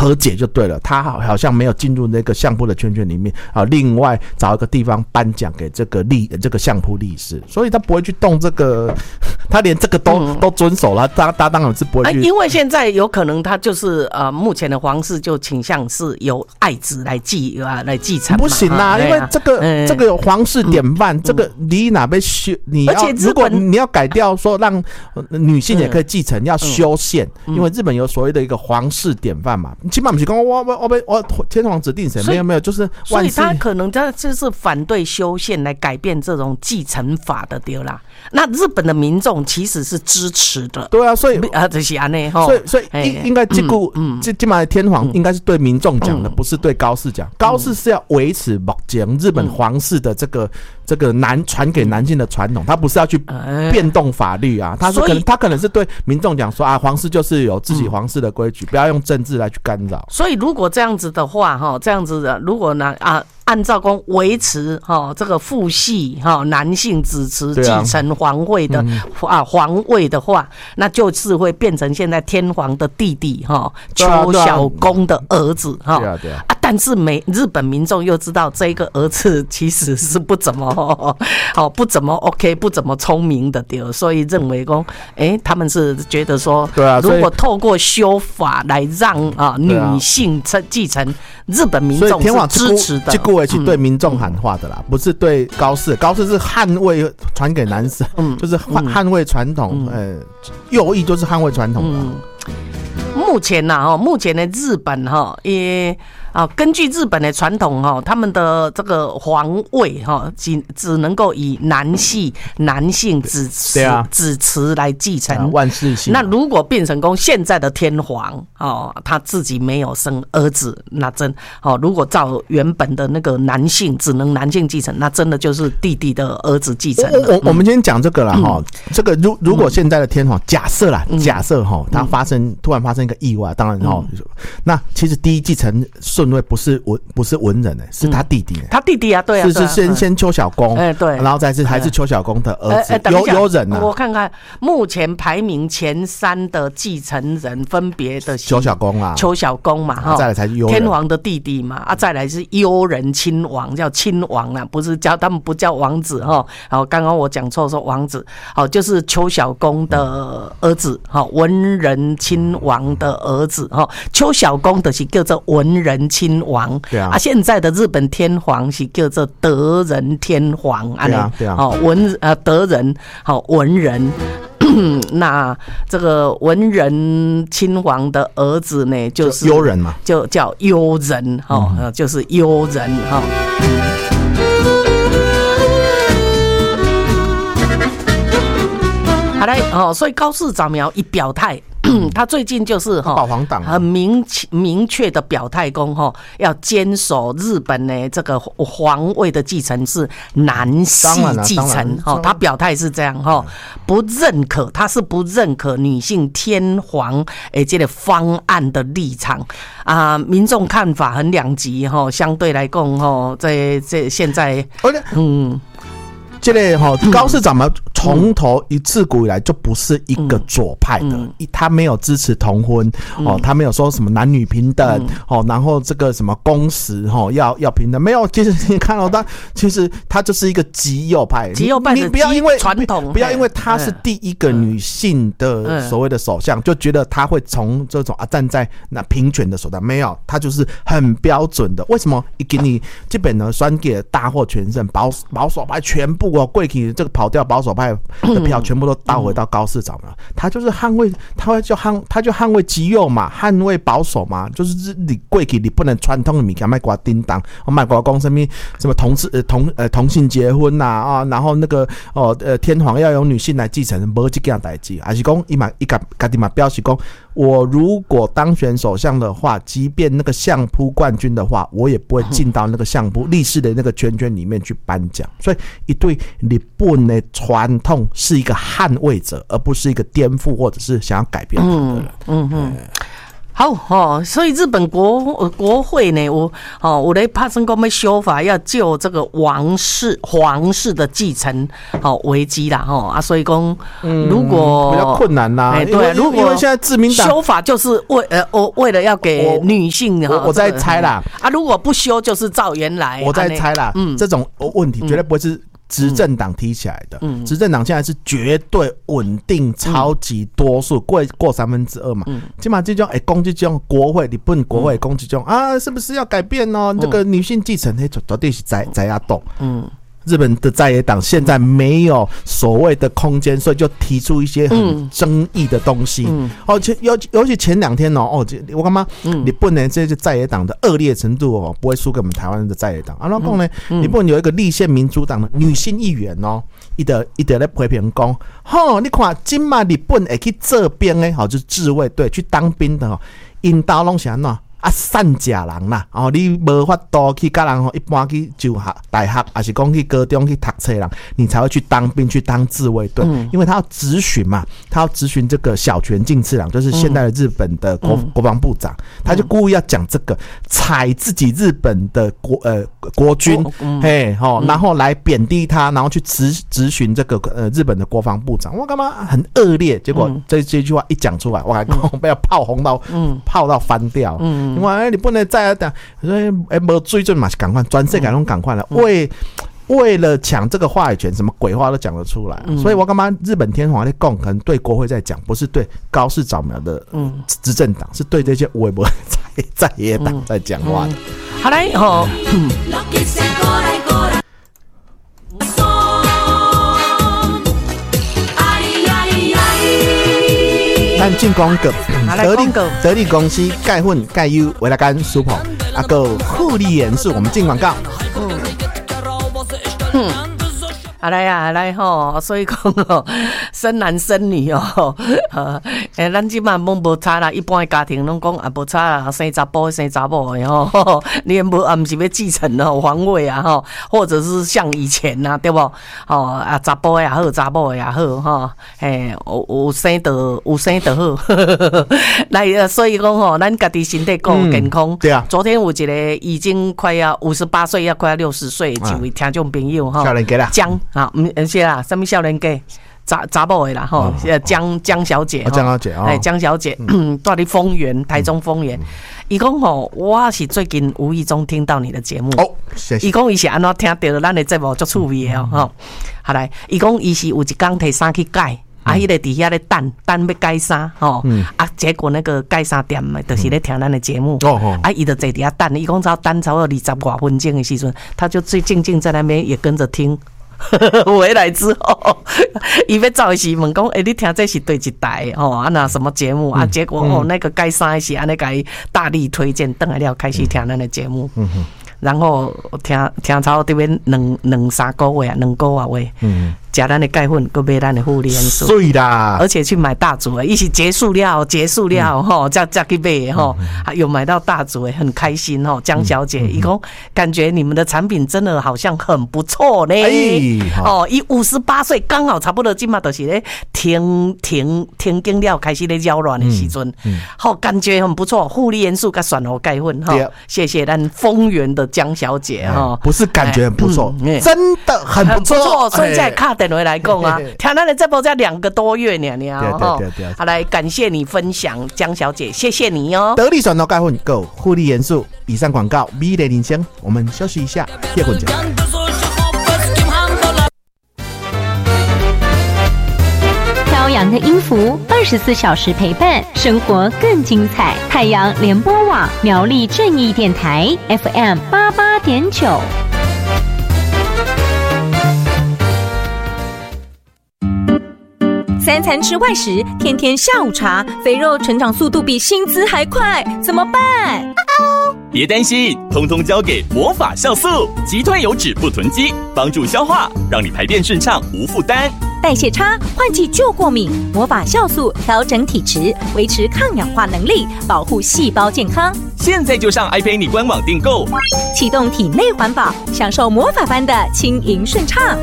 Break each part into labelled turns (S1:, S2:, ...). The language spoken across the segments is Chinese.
S1: 和解就对了，他好像没有进入那个相扑的圈圈里面啊，另外找一个地方颁奖给这个相扑力士，所以他不会去动这个，他连这个都遵守了，他当然是不会去。
S2: 因为现在有可能他就是目前的皇室就倾向是由爱子来继承嘛，
S1: 不行啊，因为这个有皇室典范，这个你哪边修，如果你要改掉说让女性也可以继承，要修宪，因为日本有所谓的一个皇室典范嘛，起码不是说我天皇指定谁，没有，就是
S2: 所以他可能他就是反对修宪来改变这种继承法的对啦。那日本的民众其实是支持的，
S1: 对啊，所以
S2: 就是这样，
S1: 所以应该这嘛天皇应该是对民众讲的，不是对高士讲。高士是要维持目前日本皇室的这个传给男性的传统，他不是要去变动法律啊，他可能是对民众讲说啊，皇室就是有自己皇室的规矩，不要用政治来去干扰。
S2: 所以如果这样子的话，这样子的，如果呢按照讲维持这个父系男性支持继承皇位的皇位的话，那就是会变成现在天皇的弟弟邱小公的儿子但是日本民众又知道这个儿子其实是不怎么 OK 不怎么聪明的对，所以认为说他们是觉得说如果透过修法来让女性继承，日本民众是支持的，
S1: 是对民众喊话的啦，不是对高士是捍卫传给男生，就是捍卫传统，右翼就是捍卫传统的。
S2: 目前的日本也根据日本的传统他们的这个皇位只能够以男性子嗣来继承，
S1: 万世性。
S2: 那如果变成功现在的天皇他自己没有生儿子，那真如果照原本的那个只能男性继承，那真的就是弟弟的儿子继承了。
S1: 我们今天讲这个啦这个如果现在的天皇假设他突然发生一个意外，当然那其实第一继承顺位不是文人是他弟弟，
S2: 他弟弟啊，对啊，
S1: 是先邱小公，
S2: 对，
S1: 然后还是邱小公的儿子悠仁啊。
S2: 我看看目前排名前3的继承人分别的
S1: 邱小公嘛，再来才是悠仁，
S2: 天皇的弟弟嘛，再来是悠仁亲王，叫亲王啦，不是他们不叫王子刚刚我讲错说王子就是邱小公的儿子文仁亲王的儿子邱小公的是叫做文仁亲王，
S1: 对啊，
S2: 现在的日本天皇是叫做德仁天皇，
S1: 对啊，
S2: 德仁文仁。那这个文仁亲王的儿子呢，就是
S1: 悠仁嘛，
S2: 就叫悠仁就是悠仁好嘞所以高市早苗一表态。他最近就是
S1: 保皇党
S2: 很明确的表态说要坚守日本的这个皇位的继承是男系继承他表态是这样不认可，他是不认可女性天皇这个方案的立场民众看法很两极相对来讲这现在
S1: 这个高市长嘛，从头自古以来就不是一个左派的，他没有支持同婚他没有说什么男女平等然后这个什么工时要平等，没有。其实你看到他，其实他就是一个极右派
S2: 的
S1: 不要因为
S2: 传统，
S1: 不要因为他是第一个女性的所谓的首相，就觉得他会从这种站在那平权的手段，没有，他就是很标准的。为什么一给你基本呢选举大获全胜，保守派全部过去这个跑掉保守派的票全部都倒回到高市长了，他就是捍卫，他就捍卫极右嘛，捍卫保守嘛，就是你过去你不能传统的物件，卖给我叮当，卖给我讲什么同性结婚然后那个天皇要由女性来继承，没这件代志，还是讲他己嘛表示讲，我如果当选首相的话，即便那个相扑冠军的话，我也不会进到那个相扑力士的那个圈里面去颁奖。所以一对日本的传统是一个捍卫者，而不是一个颠覆或者是想要改变他的人。
S2: 好所以日本国会呢，我来拍成讲要修法，要就这个皇室的继承危机啦所以讲如果
S1: 比较困难啦，
S2: 对，如果
S1: 因为现在自民党
S2: 修法就是为了要给女性
S1: 我在猜啦
S2: 如果不修就是照原来，
S1: 我在猜啦，这种问题绝对不会是执政党提起来的，执政党现在是绝对稳定，超级多数，过2/3嘛。起码这种攻击这种国会，日本国会攻击这种是不是要改变哦？这个女性继承，绝对是在压动。日本的在野党现在没有所谓的空间，所以就提出一些很争议的东西。尤其前2天我干嘛？日本呢这些在野党的恶劣程度不会输给我们台湾的在野党。然后呢，日本有一个立宪民主党的女性议员伊在咧批评讲，你看今嘛日本会去这边呢，就是自卫队去当兵的因兜拢是安怎？善假人啦，你无法度去甲人一般去就大学，还是讲去高中去读册人，你才会去当兵去当自卫队，因为他要质询嘛，他要质询这个小泉进次郎，就是现在的日本的国防部长，他就故意要讲这个踩自己日本的国军，然后来贬低他，然后去质询这个日本的国防部长，我干嘛很恶劣？结果这句话一讲出来，我还被炮轰到炮到翻掉。因为日本的在野党没水准嘛，是赶快全世界都赶快了，为了抢这个话语权，什么鬼话都讲得出来。所以我干嘛日本天皇在讲，可能对国会在讲，不是对高市早苗的执政党，是对这些微博在野党在讲话的。
S2: 好来
S1: 咱进广告，得力公司钙粉钙优维他干 Super， 个护理元素，我们进广告。
S2: 来所以讲生男生女咱即满无差啦，一般的家庭拢讲无差啦，生查甫生查某的你也毋是要继承皇位或者是像以前对不查甫的也好，查某的也好有生就好来所以讲咱家己身体够健康。
S1: 对啊，
S2: 昨天有一个已经快要58岁，要快要60岁的一位听众朋友
S1: 少年家啦，
S2: 是啦，什么少年家？查某的啦江小姐，江小姐住伫丰原，台中丰原。伊讲我是最近无意中听到你的节目
S1: 谢谢。
S2: 伊讲伊是安怎听到咱的节目足趣味的好来，伊讲伊是有一天摕衫去改。迄个底下咧等要改衫结果那个改衫店就是咧听咱的节目伊就坐底下等，伊讲等差不多20多分钟的时阵，他就最静静在那边也跟着听。回来之后，伊要走的时问讲，你听这是对一台那什么节目结果那个改衫是安尼甲伊大力推荐，等来了开始听咱的节目。然后听差不多这边2-3个月2个月吃咱的钙粉，搁买咱的护理元素，
S1: 对啦，
S2: 而且去买大组的，一起结束了再去买有买到大组的，很开心江小姐，一共感觉你们的产品真的好像很不错呢。伊58岁刚好差不多今嘛就是咧停经了开始咧扰乱的时阵，感觉很不错。护理元素跟选好钙粉谢谢咱丰原的江小姐
S1: 不是感觉很不错，真的很不错，
S2: 所以才卡电话来讲听咱的这波才2个多月呢，对。好，来感谢你分享，江小姐，谢谢你
S1: 得力选好钙粉够护理元素。以上广告美丽人生，我们休息一下，叶混讲。
S3: 飘扬的音符，24小时陪伴，生活更精彩。太阳联播网苗栗正义电台 FM 88.9。3餐吃外食，天天下午茶，肥肉成长速度比薪资还快，怎么办？
S4: 别担心，通通交给魔法酵素，击退油脂不囤积，帮助消化，让你排便顺畅无负担。
S3: 代谢差，换季就过敏，魔法酵素调整体质，维持抗氧化能力，保护细胞健康。
S4: 现在就上 iPay 官网订购，
S3: 启动体内环保，享受魔法般的轻盈顺畅。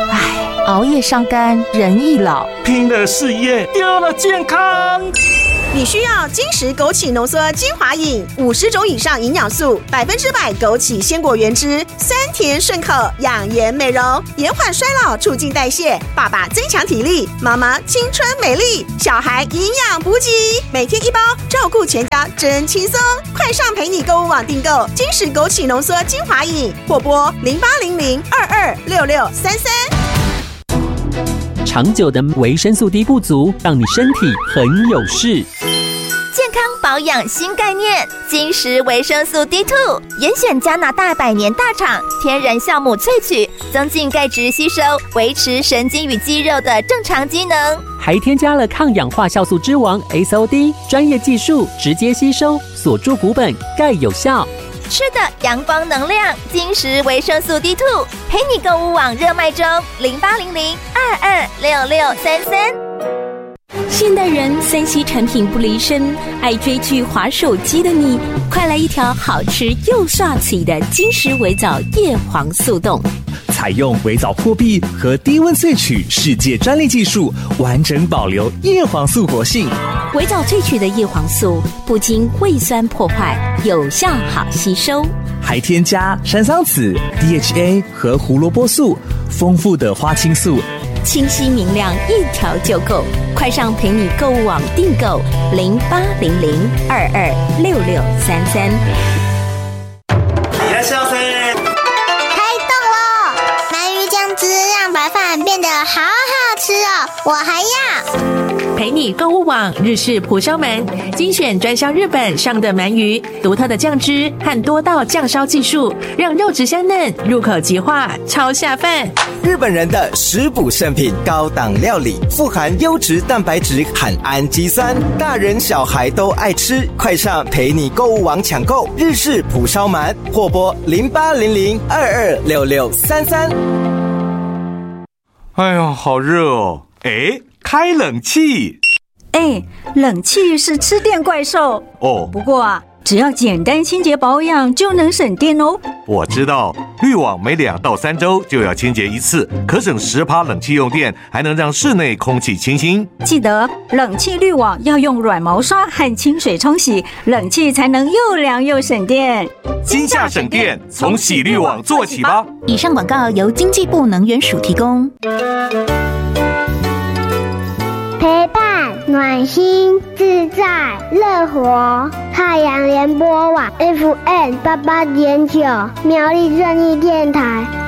S3: 熬夜伤肝，人易老；
S5: 拼了事业，丢了健康。 你需要金石枸杞浓缩精华饮，50种以上营养素，100%枸杞鲜果原汁，酸甜顺口，养颜美容，延缓衰老，促进代谢。爸爸增强体力，妈妈青春美丽，小孩营养补给，每天1包，照顾全家真轻松。快上陪你购物网订购金石枸杞浓缩精华饮，或拨0800226633。
S6: 长久的维生素 D 不足，让你身体很有事。
S7: 健康保养新概念，金石维生素 D2， 严选加拿大100年大厂天然酵母萃取，增进钙质吸收，维持神经与肌肉的正常机能。
S6: 还添加了抗氧化酵素之王 SOD， 专业技术直接吸收，锁住骨本，钙有效。
S7: 吃的阳光能量，金石维生素 D2， 陪你购物网热卖中，0800226633。
S3: 现代人3C 产品不离身，爱追剧滑手机的你，快来一条好吃又刷起的金石微藻叶黄素冻。
S8: 采用微藻破壁和低温萃取世界专利技术，完整保留叶黄素活性。
S3: 微藻萃取的叶黄素不经胃酸破坏，有效好吸收，
S8: 还添加山桑子、DHA 和胡萝卜素，丰富的花青素，
S3: 清晰明亮，一条就够。快上陪你购物网订购0800226633。
S9: 白饭变得好好吃哦，我还要。
S10: 陪你购物网日式蒲烧鳗，精选专销日本上的鳗鱼，独特的酱汁和多道酱烧技术，让肉质香嫩，入口即化，超下饭。
S11: 日本人的食补圣品，高档料理，富含优质蛋白质和氨基酸，大人小孩都爱吃。快上陪你购物网抢购日式蒲烧鳗，或拨0800226633。
S12: 哎呦，好热哦！哎，开冷气。
S13: 哎，冷气是吃电怪兽
S12: 哦。
S13: 不过啊，只要简单清洁保养就能省电哦。
S12: 我知道，滤网每2到3周就要清洁一次，可省10%冷气用电，还能让室内空气清新。
S13: 记得冷气滤网要用软毛刷和清水冲洗，冷气才能又凉又省电。
S12: 今夏省电，从洗滤网做起吧。
S7: 以上广告由经济部能源署提供。
S9: 陪伴暖心自在乐活，太阳联播网 FM88.9 苗栗正义电台。